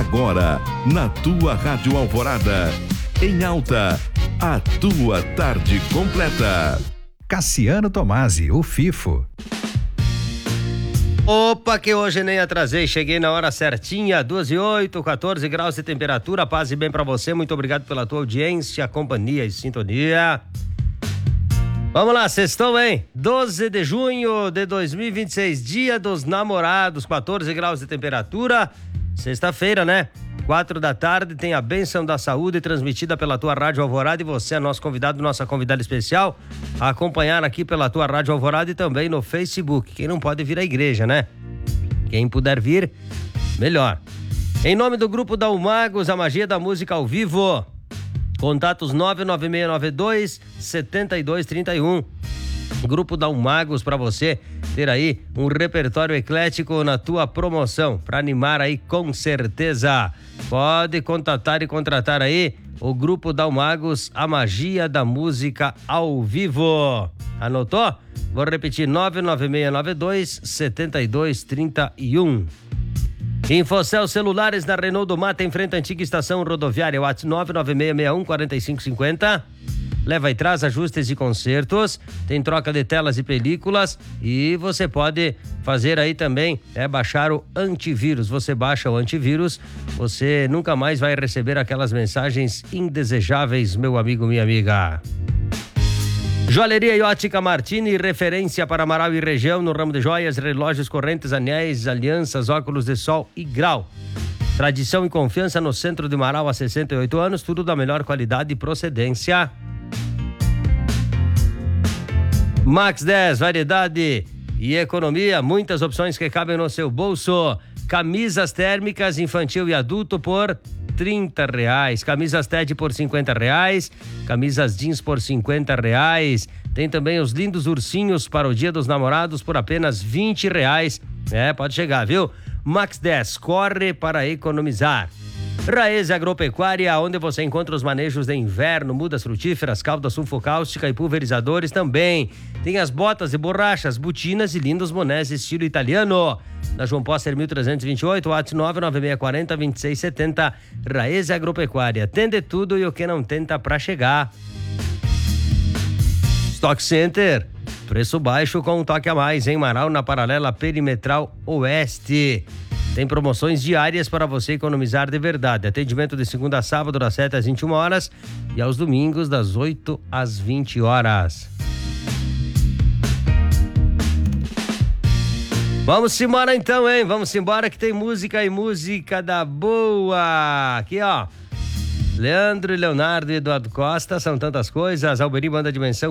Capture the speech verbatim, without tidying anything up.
Agora, na tua Rádio Alvorada, em alta, a tua tarde completa. Cassiano Tomasi, o Fifo. Opa, que hoje nem atrasei, cheguei na hora certinha, duas e oito, quatorze graus de temperatura, paz e bem pra você, muito obrigado pela tua audiência, companhia e sintonia. Vamos lá, sextou, hein? doze de junho de dois mil e vinte e seis, dia dos namorados, quatorze graus de temperatura, sexta-feira, né? Quatro da tarde, tem a bênção da saúde transmitida pela tua Rádio Alvorada e você é nosso convidado, nossa convidada especial a acompanhar aqui pela tua Rádio Alvorada e também no Facebook. Quem não pode vir à igreja, né? Quem puder vir, melhor. Em nome do grupo da Umagos, a magia da música ao vivo. Contatos nove nove seis nove dois, sete dois três um. Grupo da Umagos para você ter aí um repertório eclético na tua promoção, para animar aí com certeza. Pode contatar e contratar aí o Grupo da Umagos, a magia da música ao vivo. Anotou? Vou repetir, nove nove seis nove dois, sete dois três um. Infocel Celulares na Renault do Mata, em frente à antiga estação rodoviária, WhatsApp nove nove seis seis um quatro cinco cinco zero. Leva e traz ajustes e consertos, tem troca de telas e películas e você pode fazer aí também, é baixar o antivírus. Você baixa o antivírus, você nunca mais vai receber aquelas mensagens indesejáveis, meu amigo, minha amiga. Joalheria e Ótica Martini, referência para Amaral e região no ramo de joias, relógios, correntes, anéis, alianças, óculos de sol e grau. Tradição e confiança no centro de Amaral há sessenta e oito anos, tudo da melhor qualidade e procedência. Max dez, variedade e economia, muitas opções que cabem no seu bolso. Camisas térmicas infantil e adulto por trinta reais, camisas T E D por cinquenta reais, camisas jeans por cinquenta reais. Tem também os lindos ursinhos para o Dia dos Namorados por apenas vinte reais. É, pode chegar, viu? Max dez, corre para economizar. Raese Agropecuária, onde você encontra os manejos de inverno, mudas frutíferas, calda sulfocáustica e pulverizadores também. Tem as botas e borrachas, botinas e lindos bonés estilo italiano. Na João Póster mil trezentos e vinte e oito, WhatsApp nove nove seis quatro zero, dois seis sete zero. Raese Agropecuária, tem de tudo e o que não tenta pra chegar. Stock Center, preço baixo com um toque a mais em Marau, na paralela perimetral oeste. Tem promoções diárias para você economizar de verdade. Atendimento de segunda a sábado, das sete às vinte e uma horas e aos domingos, das oito às vinte horas. Vamos embora então, hein? Vamos embora que tem música e música da boa. Aqui, ó. Leandro, Leonardo e Eduardo Costa, são tantas coisas. Alberi, Banda Dimensão.